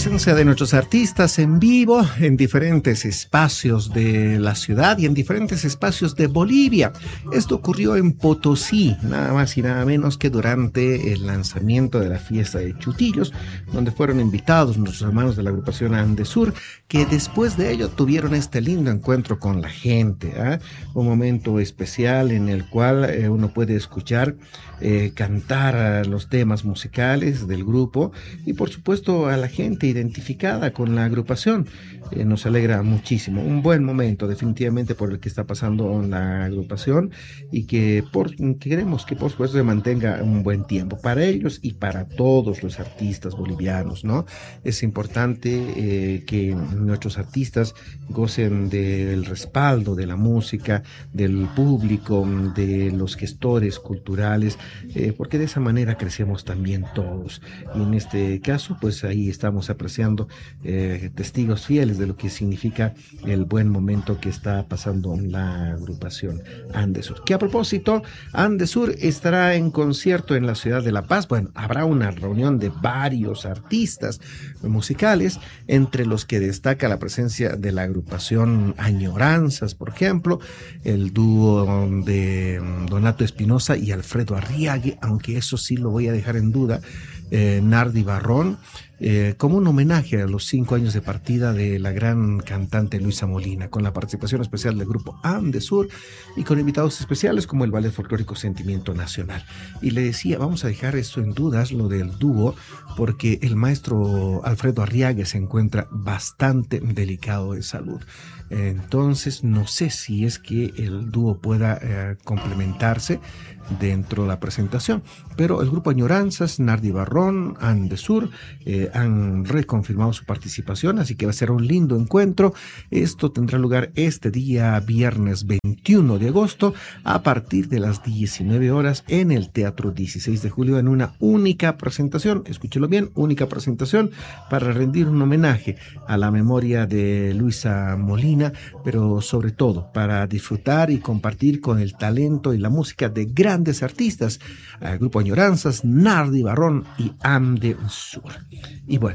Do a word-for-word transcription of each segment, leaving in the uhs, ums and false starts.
presencia de nuestros artistas en vivo en diferentes espacios de la ciudad y en diferentes espacios de Bolivia. Esto ocurrió en Potosí, nada más y nada menos que durante el lanzamiento de la fiesta de Chutillos, donde fueron invitados nuestros hermanos de la agrupación Andesur, que después de ello tuvieron este lindo encuentro con la gente, ¿eh? Un momento especial en el cual eh, uno puede escuchar eh, cantar los temas musicales del grupo y por supuesto a la gente identificada con la agrupación. Eh, nos alegra muchísimo, un buen momento definitivamente por el que está pasando la agrupación y que, por, que queremos que por supuesto se mantenga un buen tiempo para ellos y para todos los artistas bolivianos, ¿no? Es importante eh, que nuestros artistas gocen del respaldo de la música, del público, de los gestores culturales, eh, porque de esa manera crecemos también todos. Y en este caso, pues ahí estamos apreciando eh, testigos fieles de lo que significa el buen momento que está pasando la agrupación Andesur. Que a propósito, Andesur estará en concierto en la ciudad de La Paz. Bueno, habrá una reunión de varios artistas musicales, entre los que destaca la presencia de la agrupación Añoranzas, por ejemplo, el dúo de Donato Espinosa y Alfredo Arriague, aunque eso sí lo voy a dejar en duda, eh, Nardi Barrón, eh, como un homenaje a los cinco años de partida de la gran cantante Luisa Molina, con la participación especial del grupo Andesur y con invitados especiales como el Ballet Folclórico Sentimiento Nacional. Y le decía, vamos a dejar esto en dudas, lo del dúo, porque el maestro Alfredo Arriague se encuentra bastante delicado de salud. Entonces no sé si es que el dúo pueda eh, complementarse dentro de la presentación, pero el grupo Añoranzas, Nardi Barrón, Andesur eh, han reconfirmado su participación, así que va a ser un lindo encuentro. Esto tendrá lugar este día viernes veintiuno de agosto a partir de las diecinueve horas en el Teatro dieciséis de julio en una única presentación, escúchelo bien, única presentación para rendir un homenaje a la memoria de Luisa Molina, pero sobre todo para disfrutar y compartir con el talento y la música de grandes artistas, el grupo Añoranzas, Nardi Barrón y Andesur. Y bueno,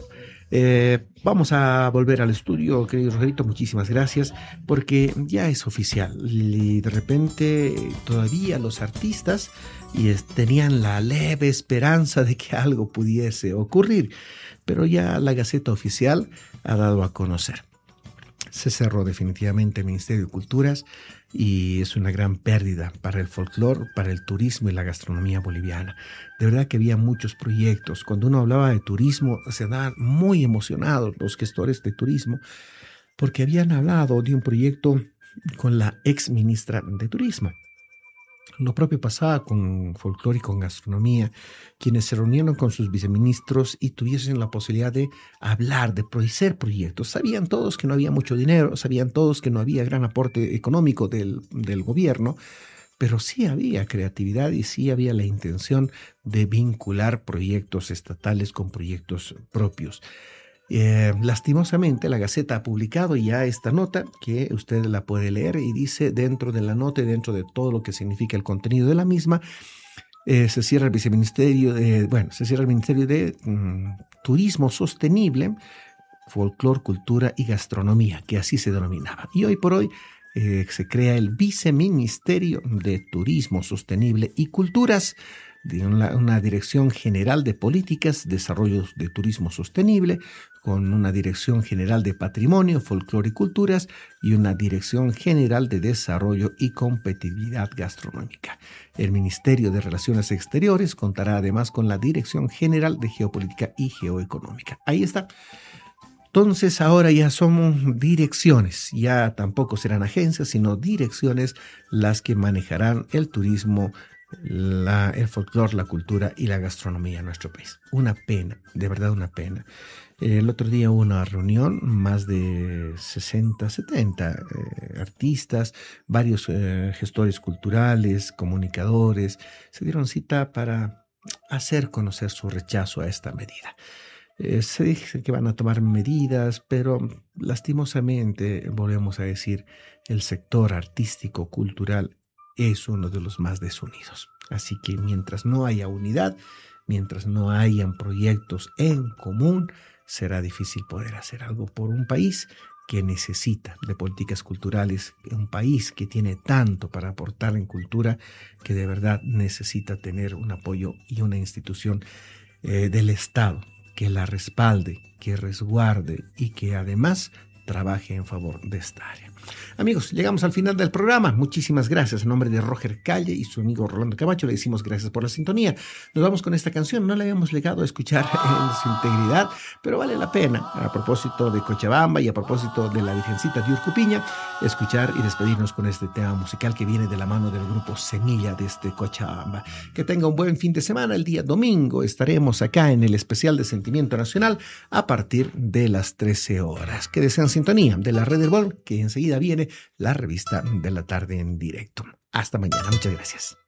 eh, vamos a volver al estudio, querido Rogerito, muchísimas gracias, porque ya es oficial y de repente todavía los artistas y es, tenían la leve esperanza de que algo pudiese ocurrir, pero ya la Gaceta Oficial ha dado a conocer. Se cerró definitivamente el Ministerio de Culturas y es una gran pérdida para el folclore, para el turismo y la gastronomía boliviana. De verdad que había muchos proyectos. Cuando uno hablaba de turismo, se andaban muy emocionados los gestores de turismo porque habían hablado de un proyecto con la ex ministra de Turismo. Lo propio pasaba con folclore y con gastronomía, quienes se reunieron con sus viceministros y tuviesen la posibilidad de hablar, de hacer proyectos. Sabían todos que no había mucho dinero, sabían todos que no había gran aporte económico del, del gobierno, pero sí había creatividad y sí había la intención de vincular proyectos estatales con proyectos propios. Eh, lastimosamente la Gaceta ha publicado ya esta nota que usted la puede leer y dice dentro de la nota y dentro de todo lo que significa el contenido de la misma, eh, se cierra el viceministerio de, bueno, se cierra el Ministerio de mm, Turismo Sostenible, Folclor, Cultura y Gastronomía, que así se denominaba. Y hoy por hoy eh, se crea el Viceministerio de Turismo Sostenible y Culturas, de una, una Dirección General de Políticas, Desarrollo de Turismo Sostenible, con una Dirección General de Patrimonio, Folclore y Culturas y una Dirección General de Desarrollo y Competitividad Gastronómica. El Ministerio de Relaciones Exteriores contará además con la Dirección General de Geopolítica y Geoeconómica. Ahí está. Entonces ahora ya somos direcciones, ya tampoco serán agencias, sino direcciones las que manejarán el turismo, La, el folclore, la cultura y la gastronomía en nuestro país. Una pena, de verdad una pena. El otro día hubo una reunión, más de sesenta, setenta eh, artistas, varios eh, gestores culturales, comunicadores, se dieron cita para hacer conocer su rechazo a esta medida. Eh, se dice que van a tomar medidas, pero lastimosamente, volvemos a decir, el sector artístico, cultural es uno de los más desunidos. Así que mientras no haya unidad, mientras no hayan proyectos en común, será difícil poder hacer algo por un país que necesita de políticas culturales, un país que tiene tanto para aportar en cultura, que de verdad necesita tener un apoyo y una institución eh, del Estado que la respalde, que resguarde y que además trabaje en favor de esta área. Amigos, llegamos al final del programa. Muchísimas gracias. En nombre de Roger Calle y su amigo Rolando Camacho le decimos gracias por la sintonía. Nos vamos con esta canción. No la habíamos llegado a escuchar en su integridad, pero vale la pena, a propósito de Cochabamba y a propósito de la Virgencita de Urcupiña, escuchar y despedirnos con este tema musical que viene de la mano del grupo Semilla desde Cochabamba. Que tenga un buen fin de semana. El día domingo estaremos acá en el especial de Sentimiento Nacional a partir de las trece horas. Quédese en sintonía de la Red del Bol, que enseguida viene la revista de la tarde en directo. Hasta mañana. Muchas gracias.